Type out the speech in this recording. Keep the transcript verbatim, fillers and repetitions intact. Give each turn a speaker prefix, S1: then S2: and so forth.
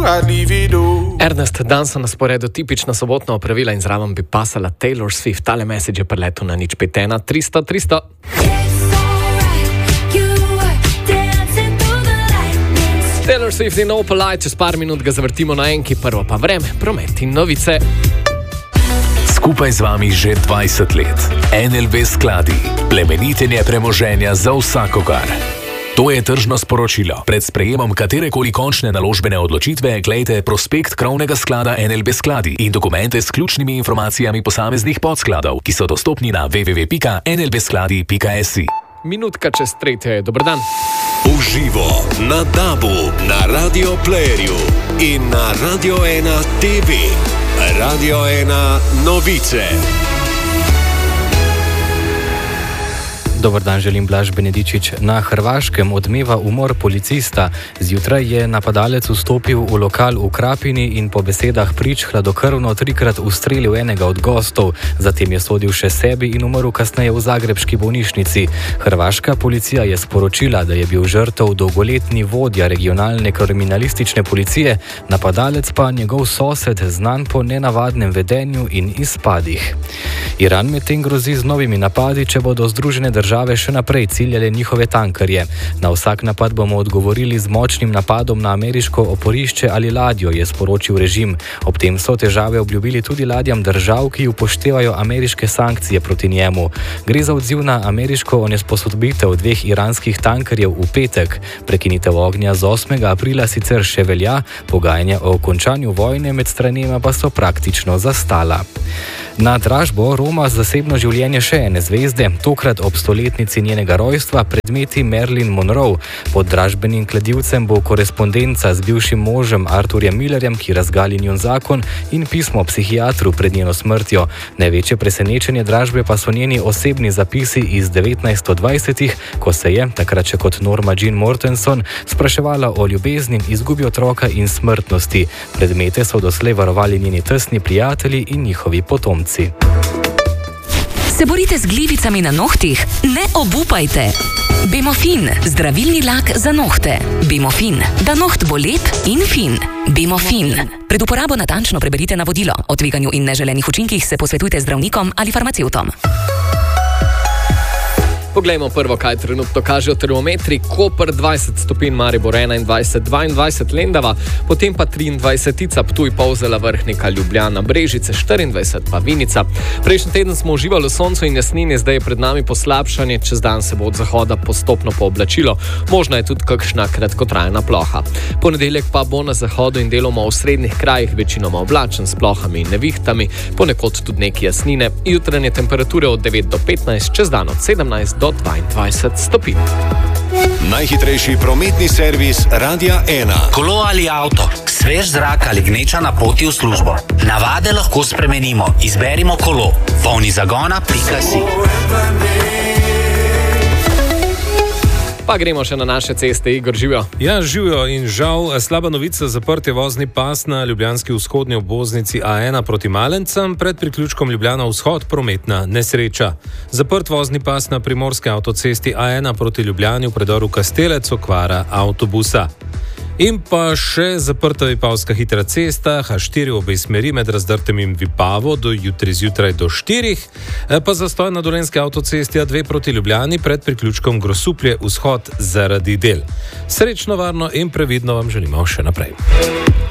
S1: I'd leave it all.
S2: Ernest, dan so na sporedu tipična sobotna opravila in zraven bi pasala Taylor Swift. Tale message je preletel na nič pet ena tristo tristo. Taylor Swift in Opal Light, čez par minut ga zavrtimo na enki, prvo pa vreme, promet in novice.
S3: Skupaj z vami že dvajset let. N L B skladi, plemenitenje premoženja za vsakogar. To je tržno sporočilo. Pred sprejemom katerekoli končne naložbene odločitve glejte prospekt krovnega sklada N L B skladi in dokumente s ključnimi informacijami posameznih podskladov, ki so dostopni na w w w pika n l b skladi pika s i.
S2: Minutka čez tretje, dober dan.
S4: Uživo na Dabu, na Radio Playerju in na Radio ena T V. Radio ena novice.
S5: Dobar dan, želim Blaž Benedičič. Na Hrvaškem odmeva umor policista. Zjutraj je napadalec vstopil v lokal v Krapini in po besedah prič hladnokrvno trikrat ustrelil enega od gostov. Zatem je sodil še sebi in umrl kasneje v zagrebški bolnišnici. Hrvaška policija je sporočila, da je bil žrtev dolgoletni vodja regionalne kriminalistične policije, napadalec pa njegov sosed, znan po nenavadnem vedenju in izpadih. Iran medtem grozi z novimi napadi, če bodo Združene države še naprej ciljale njihove tankerje. Na vsak napad bomo odgovorili z močnim napadom na ameriško oporišče ali ladjo, je sporočil režim. Ob tem so težave obljubili tudi ladjam držav, ki upoštevajo ameriške sankcije proti njemu. Gre za odziv na ameriško onesposobitev dveh iranskih tankerjev v petek. Prekinitev ognja z osmega aprila sicer še velja, pogajanja o končanju vojne med stranema pa so praktično zastala. Na dražbo roma zasebno življenje še ene zvezde, tokrat ob stoletnici njenega rojstva, predmeti Marilyn Monroe. Pod dražbenim kladivcem bo korespondenca z bivšim možem Arthurjem Millerjem, ki razgali njun zakon, in pismo psihiatru pred njeno smrtjo. Največje presenečenje dražbe pa so njeni osebni zapisi iz devetnajststo dvajsetih, ko se je, takrat še kot Norma Jean Mortenson, spraševala o ljubezni, izgubi otroka in smrtnosti. Predmete so doslej varovali njeni tesni prijatelji in njihovi potomci.
S6: Se borite z glivicami na nohtih? Ne obupajte! Bemofin, zdravilni lak za nohte. Bemofin, da noht bo lep in fin. Bemofin. Pred uporabo natančno preberite navodilo. O tveganju in neželenih učinkih se posvetujte z zdravnikom ali farmacevtom.
S2: Poglejmo prvo, kaj trenutno kažejo termometri. Koper dvajset stopinj, Maribor enaindvajset, dvaindvajset Lendava, potem pa triindvajsetica Ptuj, Polzela, Vrhnika, Ljubljana, Brežice, štiriindvajset pa Vinica. Prejšnji teden smo uživali v soncu in jasnini, zdaj je pred nami poslabšanje, čez dan se bo od zahoda postopno pooblačilo. Možna je tudi kakšna kratkotrajna ploha. Ponedeljek pa bo na zahodu in deloma v srednjih krajih večinoma oblačen s plohami in nevihtami, ponekod tudi nekaj jasnine. Jutranje temperature od devet do petnajst, čez dan od sedemnajst do dvaindvajset stopinj.
S4: Najhitrejši prometni servis Radia ena.
S7: Kolo ali avto, svež zrak ali gneča na poti v službo. Navade lahko spremenimo. Izberimo kolo. polni zagona pika si.
S2: Pa gremo še na naše ceste. Igor, živijo.
S8: Ja, živijo in žal slaba novica, zaprt je vozni pas na ljubljanski vzhodni obvoznici A ena proti Malencem, pred priključkom Ljubljana vzhod, prometna nesreča. Zaprt vozni pas na primorski avtocesti A ena proti Ljubljani v predoru Kastelec, okvara avtobusa. In pa še zaprta Vipavska hitra cesta, H štiri v obe smeri med razdrtem in Vipavo do jutri zjutraj do štirih, pa zastoj na Dolenjski avtocesti A dve proti Ljubljani pred priključkom Grosuplje vzhod zaradi del. Srečno, varno in previdno vam želimo še naprej.